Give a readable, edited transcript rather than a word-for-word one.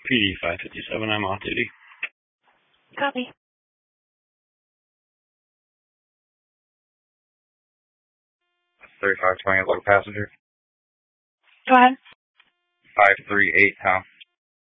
PD 557, I'm off duty. Copy. 3520, local passenger. Go ahead. 538, Tom.